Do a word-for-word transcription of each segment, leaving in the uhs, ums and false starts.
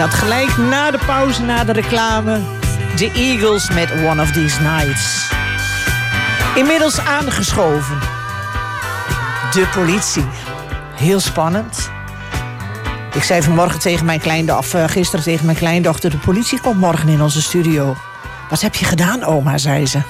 Dat gelijk na de pauze, na de reclame. The Eagles met One of These Nights. Inmiddels aangeschoven. De politie. Heel spannend. Ik zei vanmorgen tegen mijn kleindochter, of gisteren tegen mijn kleindochter, de politie komt morgen in onze studio. Wat heb je gedaan, oma, zei ze.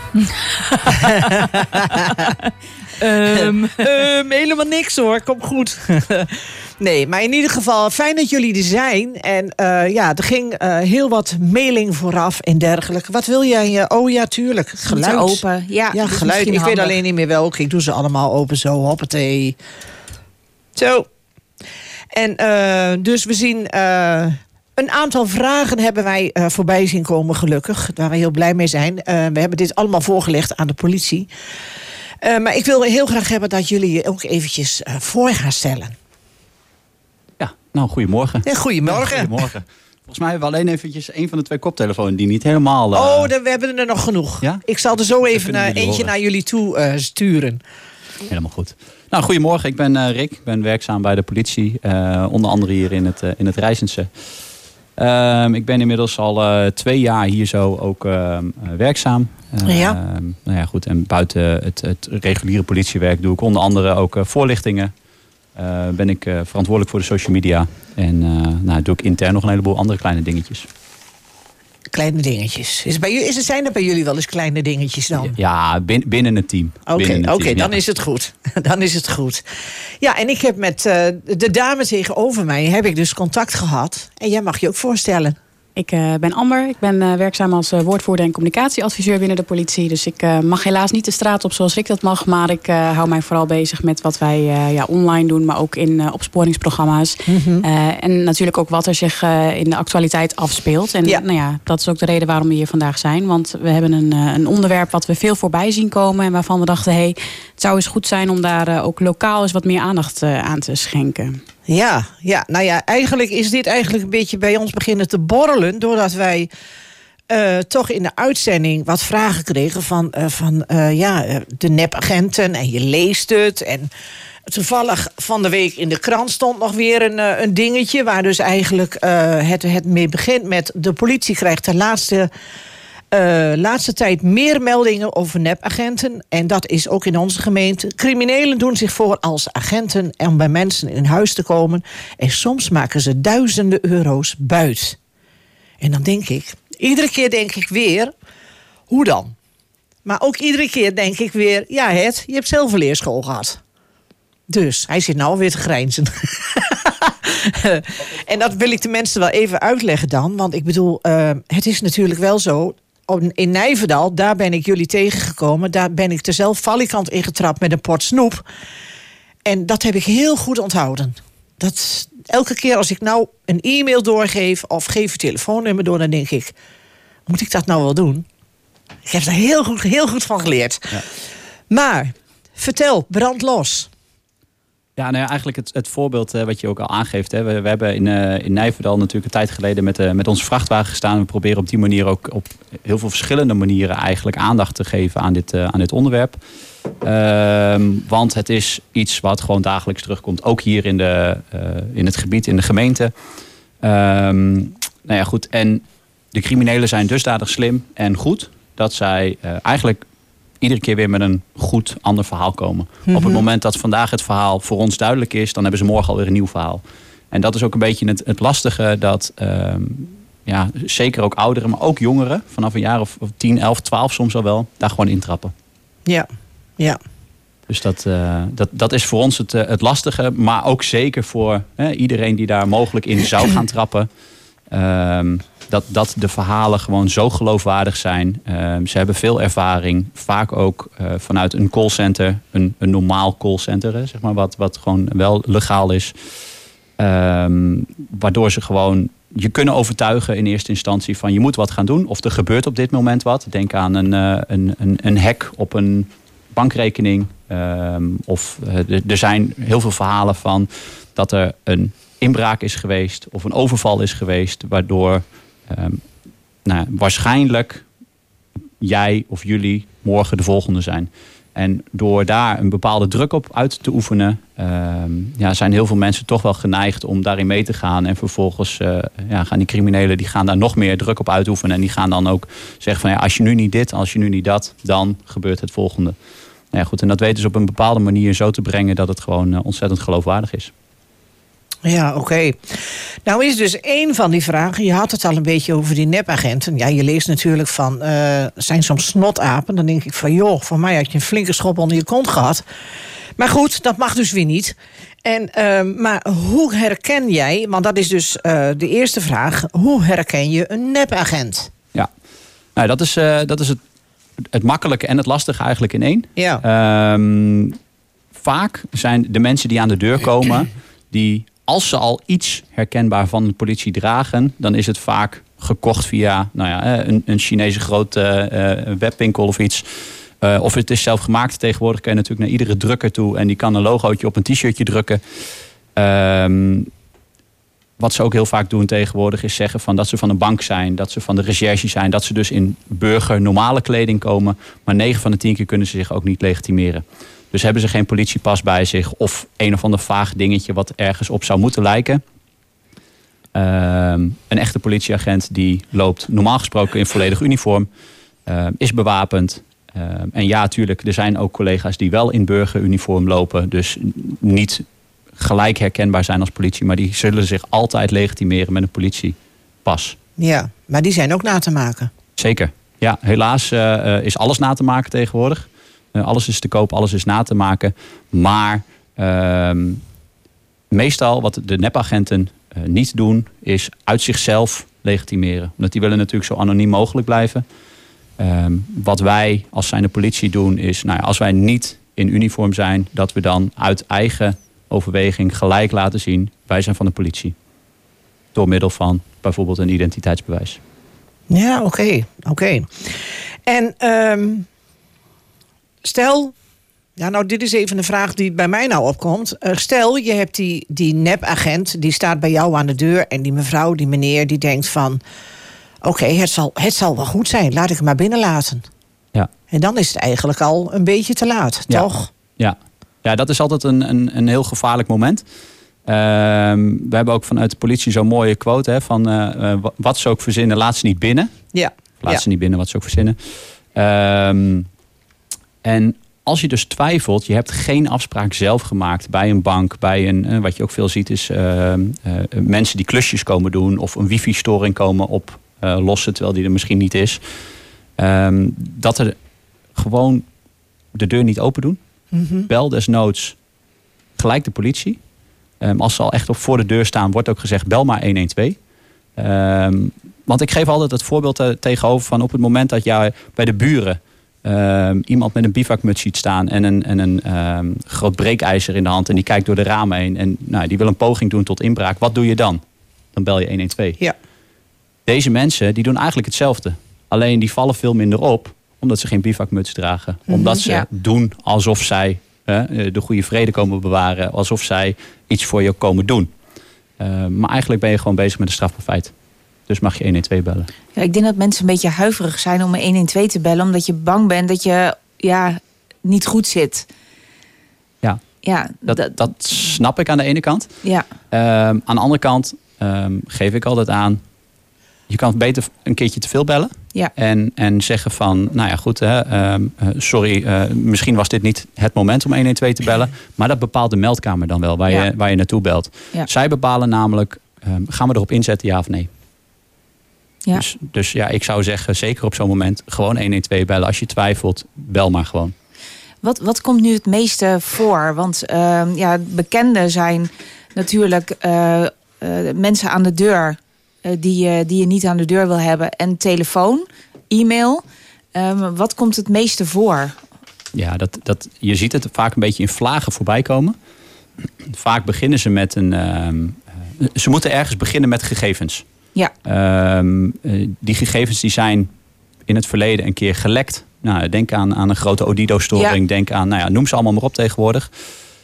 um, um, helemaal niks hoor, kom goed. Nee, maar in ieder geval fijn dat jullie er zijn. En uh, ja, er ging uh, heel wat mailing vooraf en dergelijke. Wat wil jij? Uh, oh ja, tuurlijk. Geluid. Open. Ja, ja geluid. Ik weet alleen niet meer welke. Ik doe ze allemaal open zo. Hoppatee. Zo. En uh, dus we zien... Uh, Een aantal vragen hebben wij uh, voorbij zien komen, gelukkig. Waar we heel blij mee zijn. Uh, we hebben dit allemaal voorgelegd aan de politie. Uh, maar ik wil heel graag hebben dat jullie je ook eventjes uh, voor gaan stellen. Ja, nou, goedemorgen. Ja, goedemorgen. Ja, goedemorgen. Volgens mij hebben we alleen eventjes een van de twee koptelefoons die niet helemaal... Uh... Oh, de, we hebben er nog genoeg. Ja? Ik zal er zo even uh, eentje horen. Naar jullie toe uh, sturen. Helemaal goed. Nou, goedemorgen. Ik ben uh, Rick. Ik ben werkzaam bij de politie. Uh, onder andere hier in het, uh, in het Rijzense. Uh, ik ben inmiddels al uh, twee jaar hier zo ook uh, werkzaam. Uh, ja. Uh, nou ja, goed. En buiten het, het reguliere politiewerk doe ik onder andere ook uh, voorlichtingen. Uh, ben ik uh, verantwoordelijk voor de social media. En uh, nou, doe ik intern nog een heleboel andere kleine dingetjes. Kleine dingetjes. Is, bij, is het, zijn er bij jullie wel eens kleine dingetjes dan? Ja, bin, binnen het team. Oké, okay, okay, dan ja. is het goed. Dan is het goed. Ja, en ik heb met uh, de dame tegenover mij heb ik dus contact gehad. En jij mag je ook voorstellen. Ik uh, ben Amber. Ik ben uh, werkzaam als uh, woordvoerder en communicatieadviseur binnen de politie. Dus ik uh, mag helaas niet de straat op zoals ik dat mag. Maar ik uh, hou mij vooral bezig met wat wij uh, ja, online doen. Maar ook in uh, opsporingsprogramma's. Mm-hmm. Uh, en natuurlijk ook wat er zich uh, in de actualiteit afspeelt. En ja. Nou ja, dat is ook de reden waarom we hier vandaag zijn. Want we hebben een, uh, een onderwerp wat we veel voorbij zien komen. En waarvan we dachten, hey, het zou eens goed zijn om daar uh, ook lokaal eens wat meer aandacht uh, aan te schenken. Ja, ja, nou ja, eigenlijk is dit eigenlijk een beetje bij ons beginnen te borrelen. Doordat wij uh, toch in de uitzending wat vragen kregen van, uh, van uh, ja, de nepagenten. En je leest het. En toevallig van de week in de krant stond nog weer een, uh, een dingetje. Waar dus eigenlijk uh, het, het mee begint met de politie krijgt de laatste... Uh, laatste tijd meer meldingen over nepagenten. En dat is ook in onze gemeente. Criminelen doen zich voor als agenten om bij mensen in huis te komen. En soms maken ze duizenden euro's buit. En dan denk ik, iedere keer denk ik weer, hoe dan? Maar ook iedere keer denk ik weer, ja het, je hebt zelf een leerschool gehad. Dus, hij zit nou weer te grijnzen. En dat wil ik de mensen wel even uitleggen dan. Want ik bedoel, uh, het is natuurlijk wel zo. In Nijverdal, daar ben ik jullie tegengekomen. Daar ben ik er zelf valikant ingetrapt met een pot snoep. En dat heb ik heel goed onthouden. Dat, elke keer als ik nou een e-mail doorgeef of geef een telefoonnummer door, dan denk ik, moet ik dat nou wel doen? Ik heb daar heel goed, heel goed van geleerd. Ja. Maar, vertel, brand los. Ja, nou ja, eigenlijk het, het voorbeeld uh, wat je ook al aangeeft. Hè. We, we hebben in, uh, in Nijverdal natuurlijk een tijd geleden met, uh, met onze vrachtwagen gestaan. We proberen op die manier ook op heel veel verschillende manieren eigenlijk aandacht te geven aan dit, uh, aan dit onderwerp. Um, want het is iets wat gewoon dagelijks terugkomt. Ook hier in, de, uh, in het gebied, in de gemeente. Um, nou ja, goed. En de criminelen zijn dusdanig slim en goed dat zij uh, eigenlijk iedere keer weer met een goed ander verhaal komen. Mm-hmm. Op het moment dat vandaag het verhaal voor ons duidelijk is, dan hebben ze morgen alweer een nieuw verhaal. En dat is ook een beetje het, het lastige dat um, ja, zeker ook ouderen, maar ook jongeren vanaf een jaar of, of tien, elf, twaalf soms al wel, daar gewoon intrappen. Ja, ja. Dus dat, uh, dat, dat is voor ons het, uh, het lastige, maar ook zeker voor uh, iedereen die daar mogelijk in zou gaan trappen. Um, dat, dat de verhalen gewoon zo geloofwaardig zijn. Um, ze hebben veel ervaring. Vaak ook uh, vanuit een callcenter. Een, een normaal callcenter. Hè, zeg maar, wat, wat gewoon wel legaal is. Um, waardoor ze gewoon je kunnen overtuigen in eerste instantie van je moet wat gaan doen. Of er gebeurt op dit moment wat. Denk aan een, uh, een, een, een hack op een bankrekening. Um, of uh, er zijn heel veel verhalen van dat er een inbraak is geweest of een overval is geweest, waardoor um, nou, waarschijnlijk jij of jullie morgen de volgende zijn. En door daar een bepaalde druk op uit te oefenen, uh, ja, zijn heel veel mensen toch wel geneigd om daarin mee te gaan. En vervolgens uh, ja, gaan die criminelen die gaan daar nog meer druk op uitoefenen. En die gaan dan ook zeggen van ja, als je nu niet dit, als je nu niet dat, dan gebeurt het volgende. Nou ja, goed, en dat weten ze op een bepaalde manier zo te brengen dat het gewoon uh, ontzettend geloofwaardig is. Ja, oké. Okay. Nou is dus één van die vragen, je had het al een beetje over die nepagenten. Ja, je leest natuurlijk van, uh, zijn soms snotapen. Dan denk ik van, joh, voor mij had je een flinke schop onder je kont gehad. Maar goed, dat mag dus weer niet. En, uh, maar hoe herken jij, want dat is dus uh, de eerste vraag, hoe herken je een nepagent? Ja, nou, dat is, uh, dat is het, het makkelijke en het lastige eigenlijk in één. Ja. Um, vaak zijn de mensen die aan de deur komen, die als ze al iets herkenbaar van de politie dragen, dan is het vaak gekocht via nou ja, een, een Chinese grote uh, webwinkel of iets. Uh, of het is zelf gemaakt. Tegenwoordig kan je natuurlijk naar iedere drukker toe en die kan een logootje op een t-shirtje drukken. Um, wat ze ook heel vaak doen tegenwoordig is zeggen van dat ze van een bank zijn, dat ze van de recherche zijn, dat ze dus in burger normale kleding komen. Maar negen van de tien keer kunnen ze zich ook niet legitimeren. Dus hebben ze geen politiepas bij zich of een of ander vaag dingetje wat ergens op zou moeten lijken. Um, een echte politieagent die loopt normaal gesproken in volledig uniform, uh, is bewapend. Uh, en ja, natuurlijk, er zijn ook collega's die wel in burgeruniform lopen. Dus niet gelijk herkenbaar zijn als politie, maar die zullen zich altijd legitimeren met een politiepas. Ja, maar die zijn ook na te maken. Zeker. Ja, helaas uh, is alles na te maken tegenwoordig. Uh, alles is te koop, alles is na te maken. Maar uh, meestal wat de nepagenten uh, niet doen, is uit zichzelf legitimeren. Omdat die willen natuurlijk zo anoniem mogelijk blijven. Uh, wat wij als zijnde politie doen is, nou ja, als wij niet in uniform zijn, dat we dan uit eigen overweging gelijk laten zien, wij zijn van de politie. Door middel van bijvoorbeeld een identiteitsbewijs. Ja, oké. Okay, oké. Okay. En um, stel, ja, nou dit is even een vraag die bij mij nou opkomt. Uh, stel, je hebt die, die nepagent, die staat bij jou aan de deur en die mevrouw, die meneer, die denkt van, oké, okay, het, zal, het zal wel goed zijn, laat ik hem maar binnenlaten. Ja. En dan is het eigenlijk al een beetje te laat, ja. toch? Ja. Ja, dat is altijd een, een, een heel gevaarlijk moment. Uh, we hebben ook vanuit de politie zo'n mooie quote, hè, van uh, wat ze ook verzinnen, laat ze niet binnen. Ja. Laat ja. ze niet binnen, wat ze ook verzinnen. Um, en als je dus twijfelt, je hebt geen afspraak zelf gemaakt bij een bank, bij een, uh, wat je ook veel ziet is uh, uh, mensen die klusjes komen doen of een wifi-storing komen op uh, lossen, terwijl die er misschien niet is. Um, dat er gewoon de deur niet open doen. Mm-hmm. Bel desnoods gelijk de politie. Um, als ze al echt op voor de deur staan, wordt ook gezegd bel maar een een twee. Um, want ik geef altijd het voorbeeld uh, tegenover van op het moment dat jij bij de buren um, iemand met een bivakmuts ziet staan en een, en een um, groot breekijzer in de hand en die kijkt door de ramen heen en nou, die wil een poging doen tot inbraak. Wat doe je dan? Dan bel je een een twee. Ja. Deze mensen die doen eigenlijk hetzelfde. Alleen die vallen veel minder op omdat ze geen bivakmuts dragen. Mm-hmm, omdat ze ja. doen alsof zij uh, de goede vrede komen bewaren. Alsof zij iets voor je komen doen. Uh, maar eigenlijk ben je gewoon bezig met een strafbaar feit. Dus mag je een een twee bellen. Ja, ik denk dat mensen een beetje huiverig zijn om een een een twee te bellen. Omdat je bang bent dat je ja, niet goed zit. Ja, ja dat, dat, dat snap ik aan de ene kant. Ja. Uh, aan de andere kant um, geef ik altijd aan. Je kan beter een keertje te veel bellen. Ja. En, en zeggen van, nou ja goed, hè, uh, sorry, uh, misschien was dit niet het moment om een een twee te bellen. Maar dat bepaalt de meldkamer dan wel, waar, ja. je, waar je naartoe belt. Ja. Zij bepalen namelijk, um, gaan we erop inzetten, ja of nee? Ja. Dus, dus ja, ik zou zeggen, zeker op zo'n moment, gewoon een een twee bellen. Als je twijfelt, bel maar gewoon. Wat, wat komt nu het meeste voor? Want uh, ja, bekenden zijn natuurlijk uh, uh, mensen aan de deur uh, die, uh, die je niet aan de deur wil hebben. En telefoon, e-mail. Um, wat komt het meeste voor? Ja, dat, dat, je ziet het vaak een beetje in vlagen voorbij komen. Vaak beginnen ze met een... Uh, ze moeten ergens beginnen met gegevens. Ja. Um, uh, die gegevens die zijn in het verleden een keer gelekt. Nou, denk aan, aan een grote Odido-storing. Ja. Denk aan, nou ja, noem ze allemaal maar op tegenwoordig.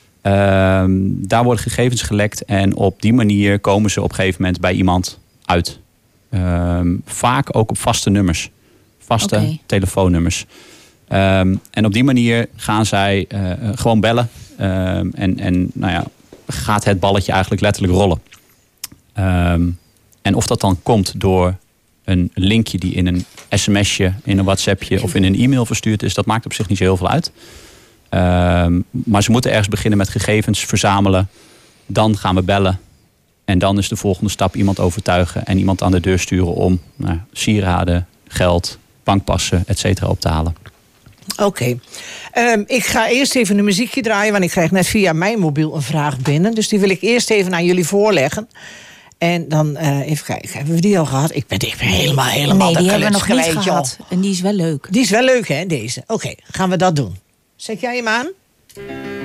Um, daar worden gegevens gelekt. En op die manier komen ze op een gegeven moment bij iemand uit. Um, vaak ook op vaste nummers. Vaste okay. telefoonnummers. Um, en op die manier gaan zij uh, gewoon bellen. Um, en en nou ja, gaat het balletje eigenlijk letterlijk rollen. Um, en of dat dan komt door een linkje die in een sms'je, in een WhatsAppje of in een e-mail verstuurd is, dat maakt op zich niet zo heel veel uit. Um, maar ze moeten ergens beginnen met gegevens verzamelen. Dan gaan we bellen. En dan is de volgende stap iemand overtuigen en iemand aan de deur sturen om nou, sieraden, geld, bankpassen, et cetera op te halen. Oké. Okay. Um, ik ga eerst even een muziekje draaien, want ik krijg net via mijn mobiel een vraag binnen. Dus die wil ik eerst even aan jullie voorleggen. En dan uh, even kijken, hebben we die al gehad? Ik ben, ik ben helemaal, helemaal... Nee, die hebben we nog niet kwijt, gehad. Joh. En die is wel leuk. Die is wel leuk, hè, deze. Oké, okay, gaan we dat doen. Zet jij hem aan?